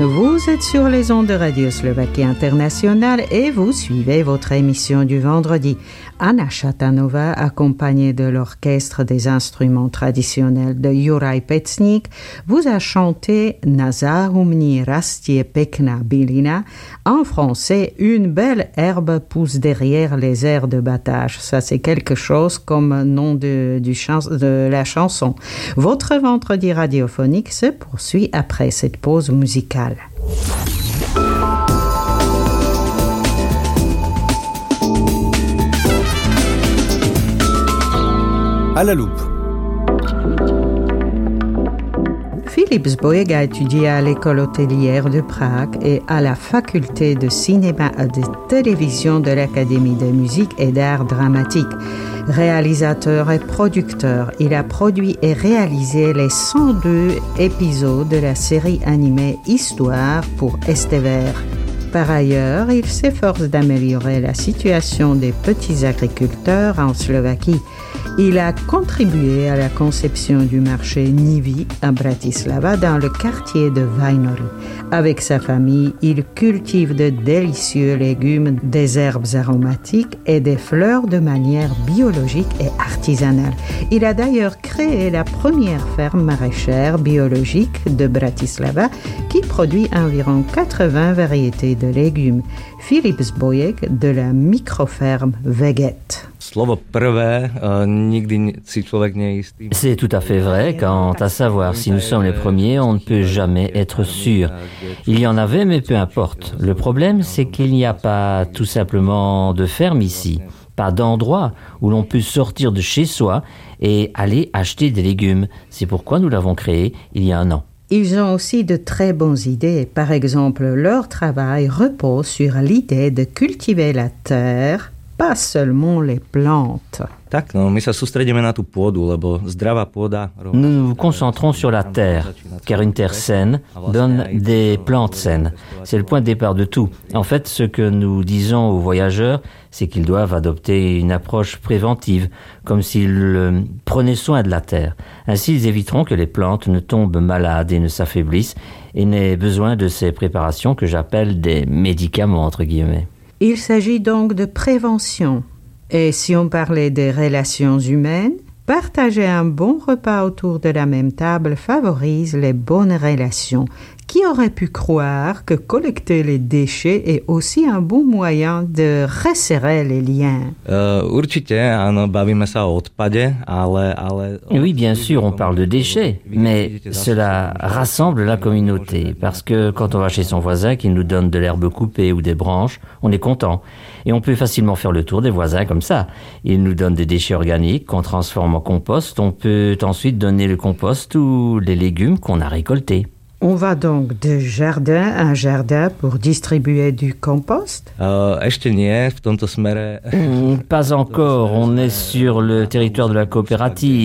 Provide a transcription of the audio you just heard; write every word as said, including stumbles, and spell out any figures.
Vous êtes sur les ondes de Radio Slovaquie Internationale et vous suivez votre émission du vendredi. Anna Chatanova, accompagnée de l'orchestre des instruments traditionnels de Juraj Pecnik, vous a chanté Na záhumni rastie pekná bylina. En français, une belle herbe pousse derrière les airs de battage. Ça, c'est quelque chose comme nom de, du chans- de la chanson. Votre vendredi radiophonique se poursuit après cette pause musicale. À la loupe. Filip Zbojek a étudié à l'école hôtelière de Prague et à la faculté de cinéma et de télévision de l'Académie de musique et d'art dramatique. Réalisateur et producteur, il a produit et réalisé les cent deux épisodes de la série animée Histoire pour S T V R. Par ailleurs, il s'efforce d'améliorer la situation des petits agriculteurs en Slovaquie. Il a contribué à la conception du marché Nivi à Bratislava dans le quartier de Vajnory. Avec sa famille, il cultive de délicieux légumes, des herbes aromatiques et des fleurs de manière biologique et artisanale. Il a d'ailleurs créé la première ferme maraîchère biologique de Bratislava qui produit environ quatre-vingts variétés de légumes. Filip Zbojek de la microferme Veget. C'est tout à fait vrai. Quant à savoir si nous sommes les premiers, on ne peut jamais être sûr. Il y en avait, mais peu importe. Le problème, c'est qu'il n'y a pas tout simplement de ferme ici. Pas d'endroit où l'on peut sortir de chez soi et aller acheter des légumes. C'est pourquoi nous l'avons créé il y a un an. Ils ont aussi de très bonnes idées. Par exemple, leur travail repose sur l'idée de cultiver la terre, pas seulement les plantes. Nous nous concentrons sur la terre, car une terre saine donne des plantes saines. C'est le point de départ de tout. En fait, ce que nous disons aux voyageurs, c'est qu'ils doivent adopter une approche préventive, comme s'ils prenaient soin de la terre. Ainsi, ils éviteront que les plantes ne tombent malades et ne s'affaiblissent, et n'aient besoin de ces préparations que j'appelle des médicaments, entre guillemets. Il s'agit donc de prévention. Et si on parlait des relations humaines, partager un bon repas autour de la même table favorise les bonnes relations. Qui aurait pu croire que collecter les déchets est aussi un bon moyen de resserrer les liens? Oui, bien sûr, on parle de déchets, mais cela rassemble la communauté, parce que quand on va chez son voisin qui nous donne de l'herbe coupée ou des branches, on est content. Et on peut facilement faire le tour des voisins comme ça. Ils nous donnent des déchets organiques qu'on transforme en compost. On peut ensuite donner le compost ou les légumes qu'on a récoltés. On va donc de jardin en jardin pour distribuer du compost? Pas encore, on est sur le territoire de la coopérative.